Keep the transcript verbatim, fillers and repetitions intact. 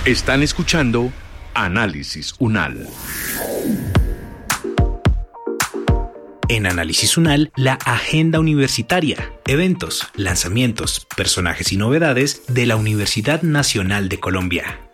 Están escuchando Análisis UNAL. En Análisis UNAL, la agenda universitaria, eventos, lanzamientos, personajes y novedades de la Universidad Nacional de Colombia.